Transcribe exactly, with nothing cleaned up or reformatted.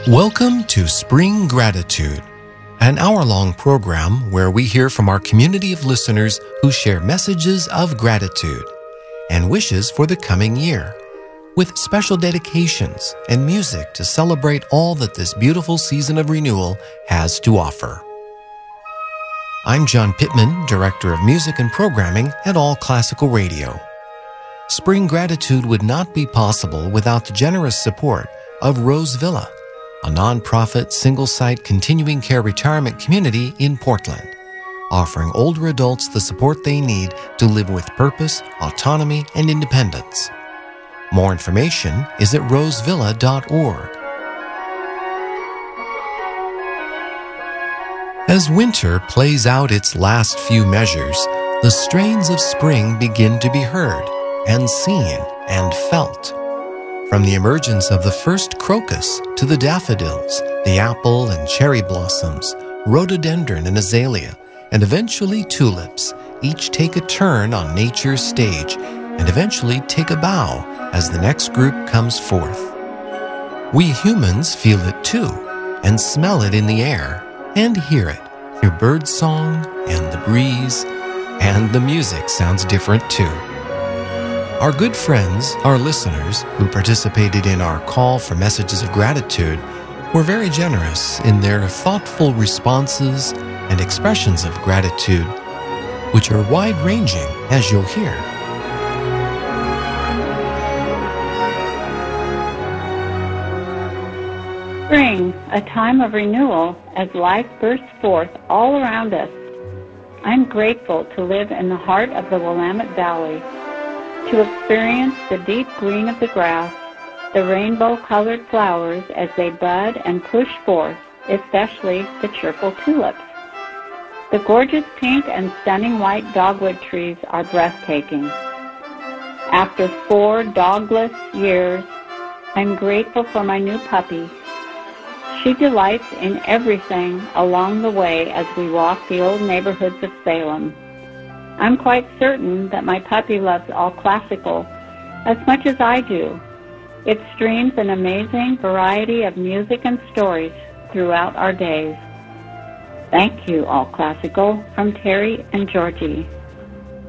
Welcome to Spring Gratitude, an hour-long program where we hear from our community of listeners who share messages of gratitude and wishes for the coming year, with special dedications and music to celebrate all that this beautiful season of renewal has to offer. I'm John Pittman, Director of Music and Programming at All Classical Radio. Spring Gratitude would not be possible without the generous support of Rose Villa, a nonprofit single-site continuing care retirement community in Portland, offering older adults the support they need to live with purpose, autonomy, and independence. More information is at rosevilla dot org. As winter plays out its last few measures, the strains of spring begin to be heard and seen and felt. From the emergence of the first crocus to the daffodils, the apple and cherry blossoms, rhododendron and azalea, and eventually tulips, each take a turn on nature's stage and eventually take a bow as the next group comes forth. We humans feel it too, and smell it in the air, and hear it through birdsong and the breeze, and the music sounds different too. Our good friends, our listeners, who participated in our call for messages of gratitude, were very generous in their thoughtful responses and expressions of gratitude, which are wide-ranging, as you'll hear. Spring, a time of renewal as life bursts forth all around us. I'm grateful to live in the heart of the Willamette Valley, to experience the deep green of the grass, the rainbow-colored flowers as they bud and push forth, especially the cheerful tulips. The gorgeous pink and stunning white dogwood trees are breathtaking. After four dogless years, I'm grateful for my new puppy. She delights in everything along the way as we walk the old neighborhoods of Salem. I'm quite certain that my puppy loves All Classical as much as I do. It streams an amazing variety of music and stories throughout our days. Thank you, All Classical, from Terry and Georgie.